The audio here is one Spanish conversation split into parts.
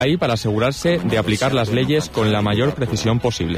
ahí para asegurarse de aplicar las leyes con la mayor precisión posible.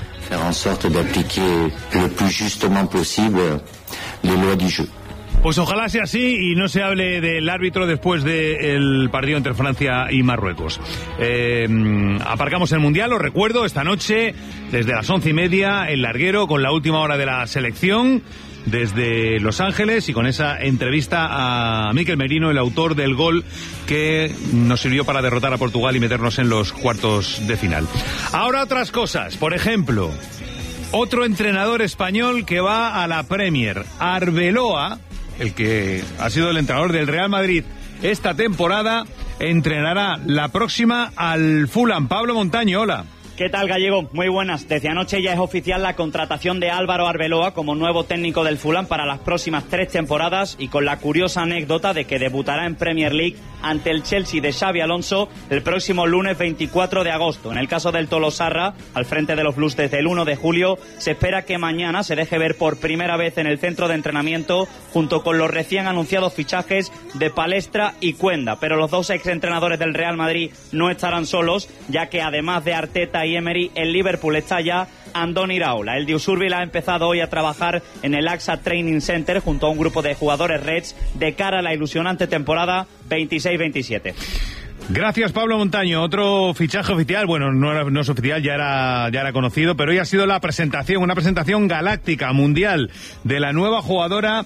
Pues ojalá sea así y no se hable del árbitro después del partido entre Francia y Marruecos. Aparcamos el Mundial, os recuerdo, esta noche desde las 11:30 el larguero con la última hora de la selección desde Los Ángeles y con esa entrevista a Mikel Merino, el autor del gol que nos sirvió para derrotar a Portugal y meternos en los cuartos de final. Ahora otras cosas, por ejemplo, otro entrenador español que va a la Premier, Arbeloa, el que ha sido el entrenador del Real Madrid esta temporada, entrenará la próxima al Fulham. Pablo Montaño, hola. ¿Qué tal, Gallego? Muy buenas. Desde anoche ya es oficial la contratación de Álvaro Arbeloa como nuevo técnico del Fulham para las próximas 3 temporadas y con la curiosa anécdota de que debutará en Premier League ante el Chelsea de Xabi Alonso el próximo lunes 24 de agosto. En el caso del Tolosarra, al frente de los Blues desde el 1 de julio, se espera que mañana se deje ver por primera vez en el centro de entrenamiento junto con los recién anunciados fichajes de Palestra y Cuenda. Pero los dos exentrenadores del Real Madrid no estarán solos, ya que además de Arteta y Emery, en Liverpool está ya Andoni Iraola. El de Usurbil ha empezado hoy a trabajar en el AXA Training Center junto a un grupo de jugadores Reds de cara a la ilusionante temporada 26-27. Gracias, Pablo Montaño. Otro fichaje oficial, bueno, no es oficial, ya era conocido, pero hoy ha sido una presentación galáctica, mundial, de la nueva jugadora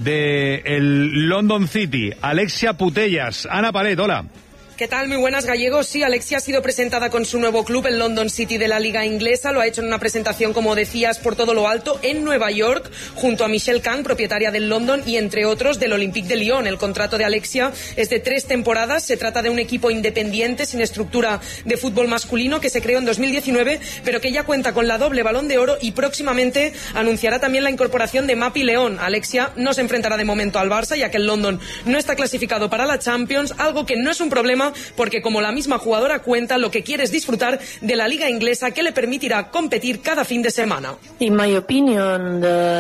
del London City, Alexia Putellas. Ana Palet, hola. ¿Qué tal? Muy buenas, Gallegos. Sí, Alexia ha sido presentada con su nuevo club, el London City de la Liga Inglesa. Lo ha hecho en una presentación, como decías, por todo lo alto, en Nueva York, junto a Michelle Kang, propietaria del London, y entre otros del Olympique de Lyon. El contrato de Alexia es de 3 temporadas. Se trata de un equipo independiente, sin estructura de fútbol masculino, que se creó en 2019, pero que ya cuenta con la doble Balón de Oro y próximamente anunciará también la incorporación de Mapi León. Alexia no se enfrentará de momento al Barça, ya que el London no está clasificado para la Champions, algo que no es un problema porque, como la misma jugadora cuenta, lo que quiere es disfrutar de la liga inglesa, que le permitirá competir cada fin de semana. En mi opinión,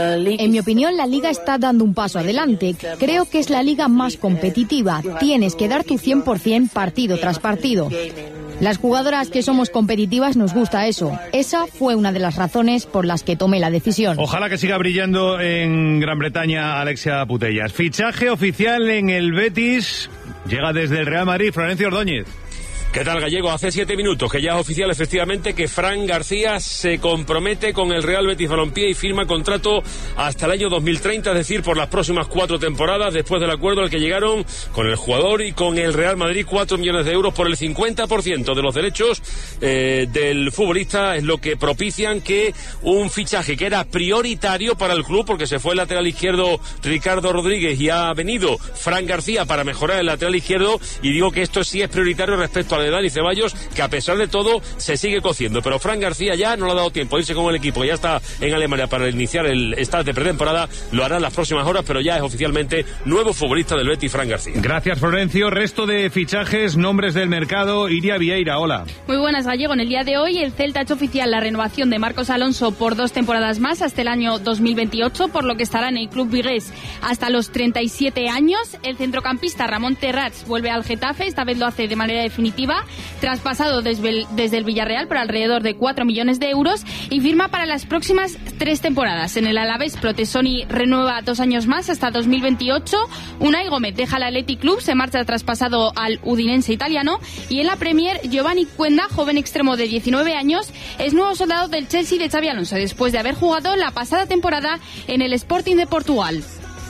la liga está dando un paso adelante. Creo que es la liga más competitiva. Tienes que dar tu 100% partido tras partido. Las jugadoras que somos competitivas nos gusta eso. Esa fue una de las razones por las que tomé la decisión. Ojalá que siga brillando en Gran Bretaña Alexia Putellas. Fichaje oficial en el Betis. Llega desde el Real Madrid, Florencio Ordóñez. ¿Qué tal, Gallego? Hace 7 minutos que ya es oficial efectivamente que Fran García se compromete con el Real Betis Balompié y firma contrato hasta el año 2030, es decir, por las próximas 4 temporadas, después del acuerdo al que llegaron con el jugador y con el Real Madrid, 4 millones de euros por el 50% de los derechos del futbolista, es lo que propician que un fichaje que era prioritario para el club, porque se fue el lateral izquierdo Ricardo Rodríguez y ha venido Fran García para mejorar el lateral izquierdo, y digo que esto sí es prioritario respecto a de Dani Ceballos, que a pesar de todo se sigue cociendo, pero Fran García ya no le ha dado tiempo de irse con el equipo, ya está en Alemania para iniciar el start de pretemporada, lo hará en las próximas horas, pero ya es oficialmente nuevo futbolista del Betis, Fran García. Gracias, Florencio. Resto de fichajes, nombres del mercado. Iria Vieira, hola. Muy buenas, Gallego. En el día de hoy el Celta ha hecho oficial la renovación de Marcos Alonso por 2 temporadas más hasta el año 2028, por lo que estará en el club vigués hasta los 37 años. El centrocampista Ramón Terrats vuelve al Getafe, esta vez lo hace de manera definitiva, traspasado desde el Villarreal por alrededor de 4 millones de euros y firma para las próximas 3 temporadas. En el Alavés, Protesoni renueva 2 años más hasta 2028. Unai Gómez deja el Athletic Club, se marcha traspasado al Udinese italiano, y en la Premier, Giovanni Cuenda, joven extremo de 19 años, es nuevo soldado del Chelsea de Xabi Alonso, después de haber jugado la pasada temporada en el Sporting de Portugal.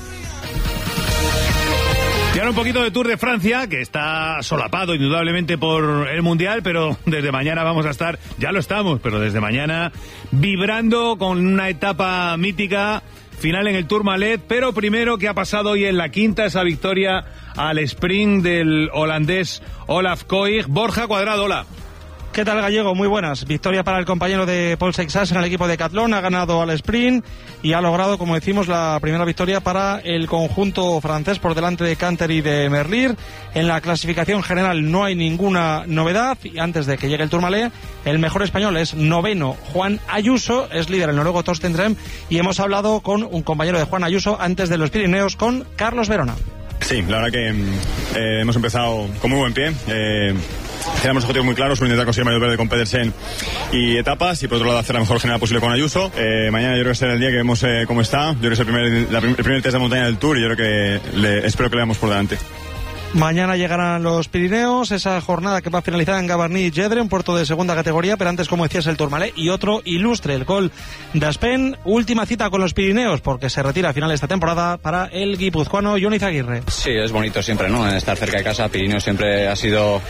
Y ahora un poquito de Tour de Francia, que está solapado indudablemente por el Mundial, pero desde mañana vamos a estar, ya lo estamos, pero desde mañana vibrando con una etapa mítica, final en el Tourmalet, pero primero, ¿qué ha pasado hoy en la quinta? Esa victoria al sprint del holandés Olaf Koig. Borja Cuadrado, hola. ¿Qué tal, Gallego? Muy buenas. Victoria para el compañero de Paul Seixas en el equipo de Decathlon. Ha ganado al sprint y ha logrado, como decimos, la primera victoria para el conjunto francés por delante de Canter y de Merlier. En la clasificación general no hay ninguna novedad. Y antes de que llegue el Tourmalet, el mejor español es noveno Juan Ayuso, es líder el noruego Torsten Trem, y hemos hablado con un compañero de Juan Ayuso antes de los Pirineos, con Carlos Verona. Sí, la verdad que hemos empezado con muy buen pie. tenemos objetivos muy claros, intentar conseguir mayor verde con Pedersen y etapas, y por otro lado hacer la mejor general posible con Ayuso. Mañana yo creo que será el día que vemos cómo está. Yo creo que es el primer test de montaña del Tour, y yo creo que espero que le damos por delante. Mañana llegarán los Pirineos, esa jornada que va a finalizar en Gavarnie-Jedre, un puerto de segunda categoría, pero antes, como decías, el Tourmalet y otro ilustre, el Col d'Aspen. Última cita con los Pirineos, porque se retira a final de esta temporada para el guipuzcoano Jon Izaguirre. Sí, es bonito siempre, ¿no? Estar cerca de casa. Pirineos siempre ha sido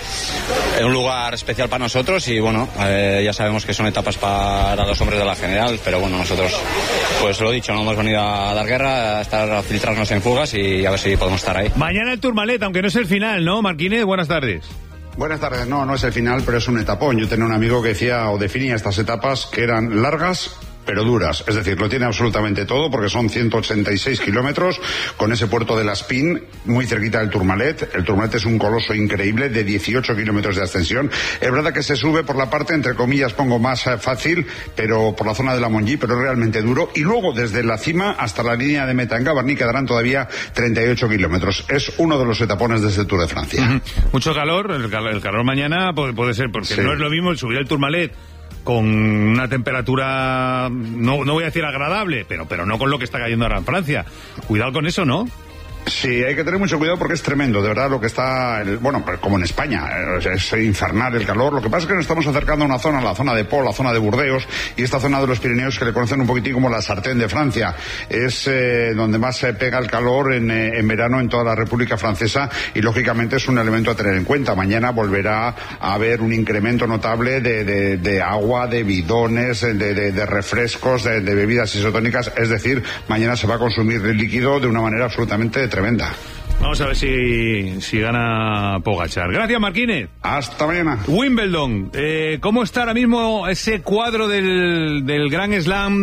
un lugar especial para nosotros, y bueno, ya sabemos que son etapas para los hombres de la general, pero bueno, nosotros, pues lo he dicho, no hemos venido a dar guerra, a filtrarnos en fugas y a ver si podemos estar ahí. Mañana el Tourmalet, aunque no es el final, ¿no? Marquínez, buenas tardes. Buenas tardes. No es el final, pero es un etapón. Yo tenía un amigo que decía o definía estas etapas que eran largas pero duras, es decir, lo tiene absolutamente todo, porque son 186 kilómetros con ese puerto de Las Pins muy cerquita del Tourmalet. El Tourmalet es un coloso increíble de 18 kilómetros de ascensión. Es verdad que se sube por la parte, entre comillas, pongo más fácil, pero por la zona de la Monjí, pero es realmente duro, y luego desde la cima hasta la línea de meta en Gavarnie quedarán todavía 38 kilómetros. Es uno de los etapones de este Tour de Francia. Mucho calor, el calor mañana puede ser, porque sí, no es lo mismo el subir el Tourmalet con una temperatura, no voy a decir agradable, pero no con lo que está cayendo ahora en Francia. Cuidado con eso, ¿no? Sí, hay que tener mucho cuidado porque es tremendo, de verdad, lo que está, bueno, como en España, es infernal el calor. Lo que pasa es que nos estamos acercando a una zona, la zona de Pau, la zona de Burdeos, y esta zona de los Pirineos, que le conocen un poquitín como la sartén de Francia. Es donde más se pega el calor en verano en toda la República Francesa, y lógicamente es un elemento a tener en cuenta. Mañana volverá a haber un incremento notable de agua, de bidones, de refrescos, de bebidas isotónicas, es decir, mañana se va a consumir el líquido de una manera absolutamente tremenda. Vamos a ver si gana Pogačar. Gracias, Marquínez. Hasta mañana. Wimbledon. ¿Cómo está ahora mismo ese cuadro del Grand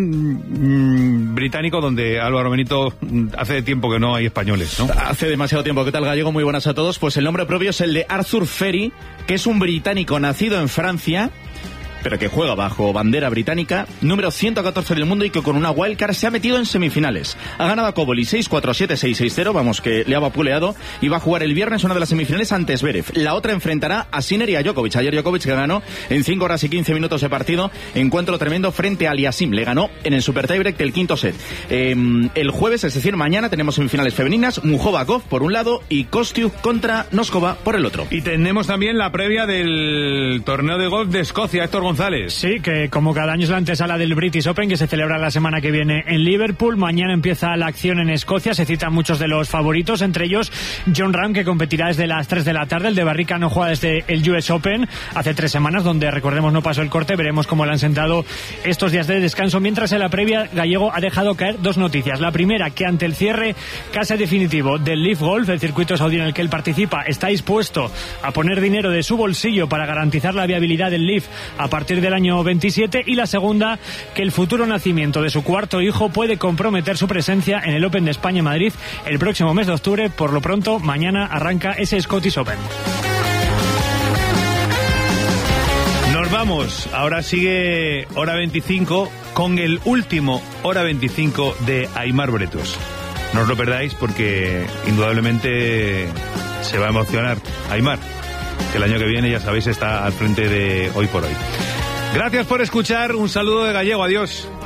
Slam británico, donde Álvaro Benito hace tiempo que no hay españoles, ¿no? Hace demasiado tiempo. ¿Qué tal, Gallego? Muy buenas a todos. Pues el nombre propio es el de Arthur Ferry, que es un británico nacido en Francia, pero que juega bajo bandera británica, número 114 del mundo, y que con una wildcard se ha metido en semifinales. Ha ganado a Koboli 6-4, 7-6, 6-0, vamos, que le ha vapuleado, y va a jugar el viernes una de las semifinales ante Zverev. La otra enfrentará a Sinner y a Djokovic. Ayer Djokovic, que ganó en 5 horas y 15 minutos de partido, encuentro tremendo frente a Aliasim. Le ganó en el super tiebreak del quinto set. El jueves, es decir, mañana, tenemos semifinales femeninas, Muchova-Gauff por un lado y Kostiuk contra Noskova por el otro. Y tenemos también la previa del torneo de golf de Escocia, Héctor González. Sí, que como cada año es la antesala del British Open, que se celebra la semana que viene en Liverpool. Mañana empieza la acción en Escocia, se citan muchos de los favoritos, entre ellos Jon Rahm, que competirá desde las 3 de la tarde. El de Barrica no juega desde el US Open hace 3 semanas, donde, recordemos, no pasó el corte. Veremos cómo le han sentado estos días de descanso. Mientras, en la previa, Gallego ha dejado caer 2 noticias. La primera, que ante el cierre casi definitivo del Leaf Golf, el circuito saudí en el que él participa, está dispuesto a poner dinero de su bolsillo para garantizar la viabilidad del Leaf a partir del año 27, y la segunda, que el futuro nacimiento de su cuarto hijo puede comprometer su presencia en el Open de España en Madrid el próximo mes de octubre. Por lo pronto, mañana arranca ese Scottish Open. Nos vamos, ahora sigue Hora 25 con el último Hora 25 de Aimar Bretos. No os lo perdáis, porque indudablemente se va a emocionar Aimar, que el año que viene, ya sabéis, está al frente de Hoy por Hoy. Gracias por escuchar, un saludo de Gallego, adiós.